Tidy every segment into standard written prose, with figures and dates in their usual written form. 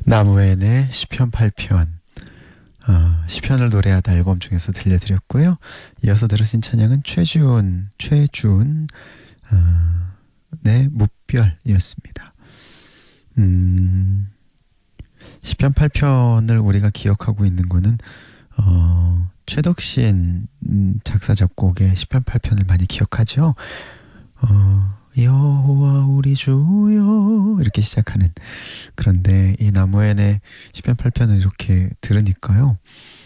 나무엔의 시편 8편, 시편을 노래하다 앨범 중에서 들려드렸고요. 이어서 들으신 찬양은 최준, 의 무별이었습니다. 시편 8편을 우리가 기억하고 있는 거는, 최덕신 작사, 작곡의 시편 8편을 많이 기억하죠. 여호와 우리 주여 이렇게 시작하는. 그런데 이 나무엔의 시편 8편을 이렇게 들으니까요,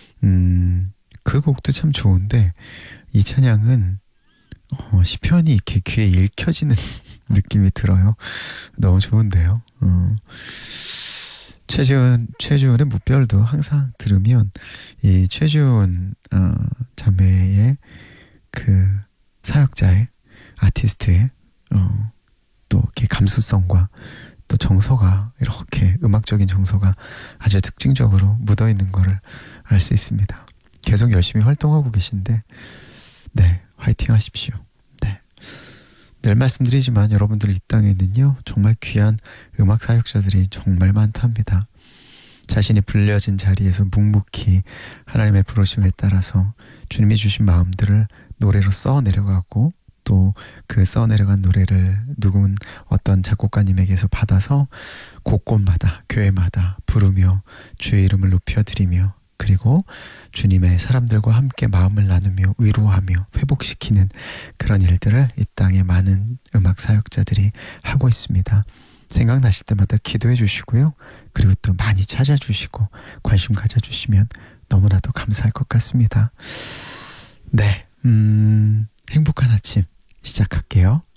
그 곡도 참 좋은데 이 찬양은 시편이 이렇게 귀에 읽혀지는 느낌이 들어요. 너무 좋은데요. 최주은의 무별도 항상 들으면 이 최주은 자매의 그 사역자의 아티스트의 또 이렇게 감수성과 또 정서가, 이렇게 음악적인 정서가 아주 특징적으로 묻어있는 거를 알 수 있습니다. 계속 열심히 활동하고 계신데, 네, 화이팅 하십시오. 네. 늘 말씀드리지만 여러분들 이 땅에는요, 정말 귀한 음악 사역자들이 정말 많답니다. 자신이 불려진 자리에서 묵묵히 하나님의 부르심에 따라서 주님이 주신 마음들을 노래로 써내려가고, 또 그 써내려간 노래를 누군 어떤 작곡가님에게서 받아서 곳곳마다 교회마다 부르며 주의 이름을 높여드리며, 그리고 주님의 사람들과 함께 마음을 나누며 위로하며 회복시키는 그런 일들을 이 땅에 많은 음악 사역자들이 하고 있습니다. 생각나실 때마다 기도해 주시고요. 그리고 또 많이 찾아주시고 관심 가져주시면 너무나도 감사할 것 같습니다. 네, 행복한 아침 시작할게요.